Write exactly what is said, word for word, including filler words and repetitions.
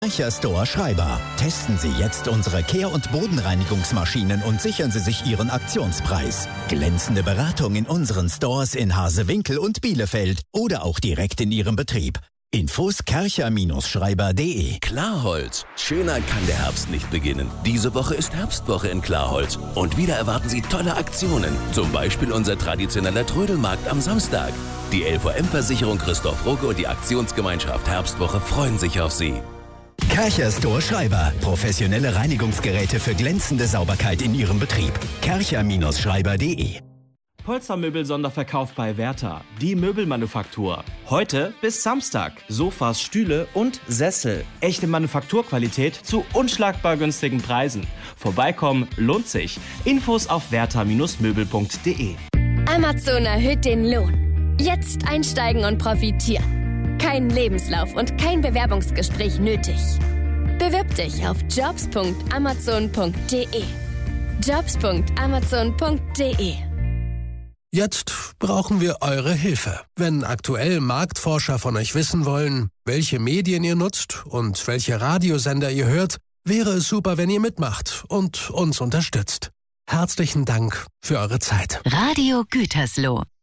Karcher Store Schreiber. Testen Sie jetzt unsere Kehr- und Bodenreinigungsmaschinen und sichern Sie sich Ihren Aktionspreis. Glänzende Beratung in unseren Stores in Hasewinkel und Bielefeld oder auch direkt in Ihrem Betrieb. Infos karcher Schreiber punkt de. Klarholz. Schöner kann der Herbst nicht beginnen. Diese Woche ist Herbstwoche in Klarholz. Und wieder erwarten Sie tolle Aktionen. Zum Beispiel unser traditioneller Trödelmarkt am Samstag. Die L V M-Versicherung Christoph Rugge und die Aktionsgemeinschaft Herbstwoche freuen sich auf Sie. Karcher Store Schreiber. Professionelle Reinigungsgeräte für glänzende Sauberkeit in Ihrem Betrieb. karcher Schreiber punkt de. Polstermöbel-Sonderverkauf bei Werther. Die Möbelmanufaktur. Heute bis Samstag. Sofas, Stühle und Sessel. Echte Manufakturqualität zu unschlagbar günstigen Preisen. Vorbeikommen lohnt sich. Infos auf werther Möbel punkt de. Amazon erhöht den Lohn. Jetzt einsteigen und profitieren. Kein Lebenslauf und kein Bewerbungsgespräch nötig. Bewirb dich auf jobs punkt amazon punkt de. jobs punkt amazon punkt de. Jetzt brauchen wir eure Hilfe. Wenn aktuell Marktforscher von euch wissen wollen, welche Medien ihr nutzt und welche Radiosender ihr hört, wäre es super, wenn ihr mitmacht und uns unterstützt. Herzlichen Dank für eure Zeit. Radio Gütersloh.